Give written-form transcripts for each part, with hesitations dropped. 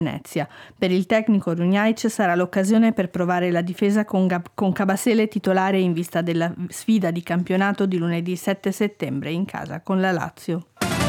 Venezia. Per il tecnico Runjaic sarà l'occasione per provare la difesa con Kabasele titolare in vista della sfida di campionato di lunedì 7 settembre in casa con la Lazio.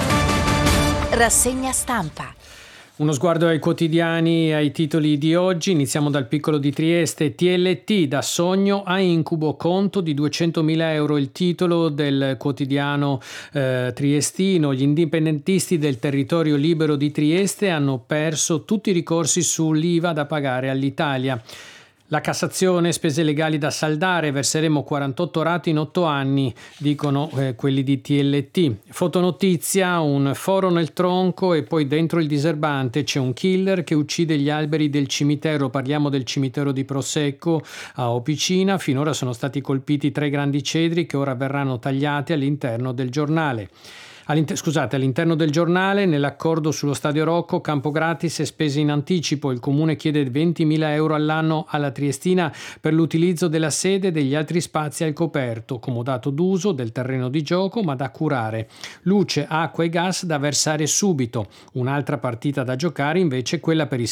Rassegna stampa. Uno sguardo ai quotidiani e ai titoli di oggi. Iniziamo dal Piccolo di Trieste. TLT da sogno a incubo, conto di 200.000 euro. Il titolo del quotidiano triestino. Gli indipendentisti del territorio libero di Trieste hanno perso tutti i ricorsi sull'IVA da pagare all'Italia. La Cassazione, spese legali da saldare, verseremo 48 rate in 8 anni, dicono quelli di TLT. Fotonotizia, un foro nel tronco e poi dentro il diserbante c'è un killer che uccide gli alberi del cimitero. Parliamo del cimitero di Prosecco a Opicina. Finora sono stati colpiti 3 grandi cedri che ora verranno tagliati all'interno del giornale. All'interno del giornale, nell'accordo sullo Stadio Rocco, campo gratis e spese in anticipo. Il comune chiede 20.000 euro all'anno alla Triestina per l'utilizzo della sede e degli altri spazi al coperto, comodato d'uso del terreno di gioco ma da curare. Luce, acqua e gas da versare subito. Un'altra partita da giocare invece è quella per i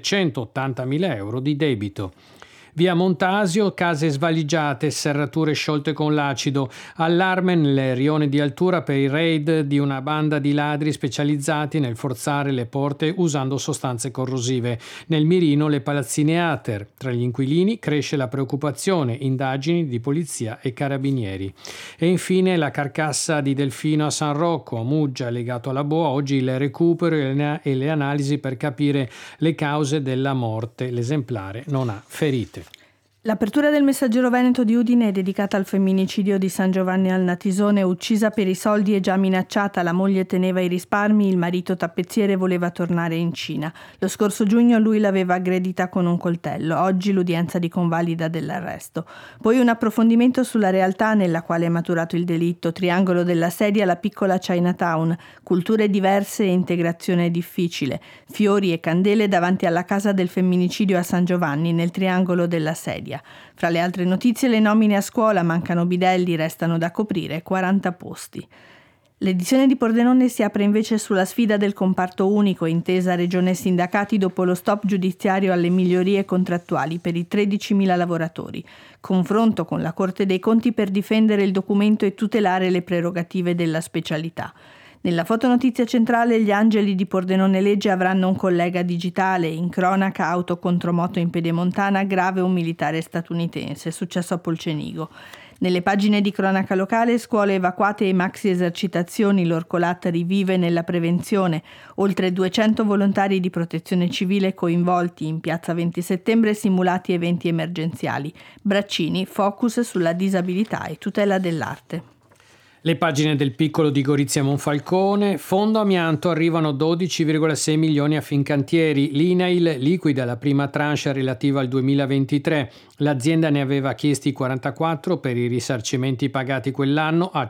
780.000 euro di debito. Via Montasio, case svaligiate, serrature sciolte con l'acido, allarme nelle rione di Altura per il raid di una banda di ladri specializzati nel forzare le porte usando sostanze corrosive. Nel mirino le palazzine Ater. Tra gli inquilini cresce la preoccupazione, indagini di polizia e carabinieri. E infine la carcassa di delfino a San Rocco, a Muggia, legato alla boa, oggi il recupero e le analisi per capire le cause della morte. L'esemplare non ha ferite. L'apertura del Messaggero Veneto di Udine è dedicata al femminicidio di San Giovanni al Natisone. Uccisa per i soldi e già minacciata, la moglie teneva i risparmi, il marito tappezziere voleva tornare in Cina. Lo scorso giugno lui l'aveva aggredita con un coltello. Oggi l'udienza di convalida dell'arresto. Poi un approfondimento sulla realtà nella quale è maturato il delitto. Triangolo della sedia, la piccola Chinatown. Culture diverse e integrazione difficile. Fiori e candele davanti alla casa del femminicidio a San Giovanni, nel triangolo della sedia. Fra le altre notizie, le nomine a scuola, mancano bidelli, restano da coprire 40 posti. L'edizione di Pordenone si apre invece sulla sfida del comparto unico, intesa regione e sindacati dopo lo stop giudiziario alle migliorie contrattuali per i 13.000 lavoratori. Confronto con la Corte dei Conti per difendere il documento e tutelare le prerogative della specialità. Nella fotonotizia centrale, gli angeli di Pordenone Legge avranno un collega digitale. In cronaca, auto contro moto in Pedemontana, grave un militare statunitense, successo a Polcenigo. Nelle pagine di cronaca locale, scuole evacuate e maxi esercitazioni, l'Orcolat rivive nella prevenzione. Oltre 200 volontari di protezione civile coinvolti in piazza 20 settembre, simulati eventi emergenziali. Braccini, focus sulla disabilità e tutela dell'arte. Le pagine del Piccolo di Gorizia Monfalcone. Fondo amianto, arrivano 12,6 milioni a Fincantieri. L'INAIL liquida la prima tranche relativa al 2023. L'azienda ne aveva chiesti 44 per i risarcimenti pagati quell'anno a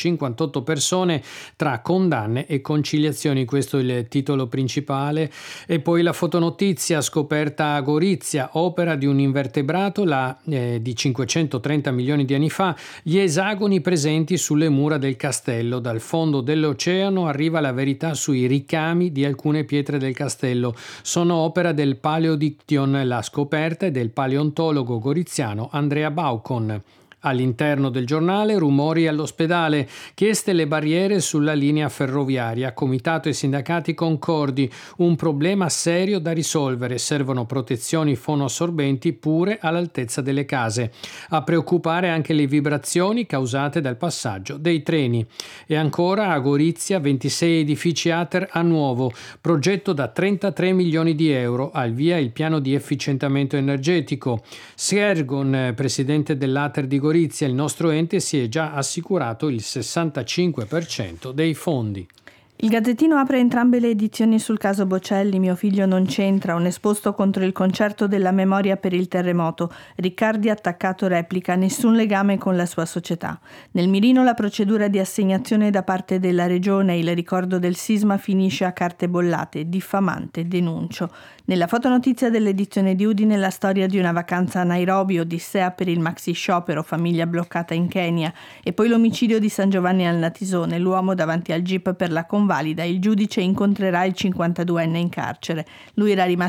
158 persone tra condanne e conciliazioni. Questo è il titolo principale. E poi la fotonotizia, scoperta a Gorizia, opera di un invertebrato di 530 milioni di anni fa. Gli esagoni presenti sulle mura del castello. Dal fondo dell'oceano arriva la verità sui ricami di alcune pietre del castello. Sono opera del Paleodiction. La scoperta è del paleontologo goriziano Andrea Baucon. All'interno del giornale, rumori all'ospedale, chieste le barriere sulla linea ferroviaria, comitato e sindacati concordi, un problema serio da risolvere, servono protezioni fonoassorbenti pure all'altezza delle case. A preoccupare anche le vibrazioni causate dal passaggio dei treni. E ancora a Gorizia 26 edifici Ater a nuovo, progetto da 33 milioni di euro, al via il piano di efficientamento energetico. Sergon, presidente dell'Ater di Gorizia, il nostro ente si è già assicurato il 65% dei fondi. Il Gazzettino apre entrambe le edizioni sul caso Bocelli. Mio figlio non c'entra, un esposto contro il concerto della memoria per il terremoto. Riccardi attaccato replica, nessun legame con la sua società. Nel mirino la procedura di assegnazione da parte della regione, il ricordo del sisma finisce a carte bollate, diffamante, denuncio. Nella fotonotizia dell'edizione di Udine la storia di una vacanza a Nairobi, odissea per il maxi sciopero, famiglia bloccata in Kenya, e poi l'omicidio di San Giovanni al Natisone, l'uomo davanti al jeep per la convalida convalida. Il giudice incontrerà il 52enne in carcere. Lui era rimasto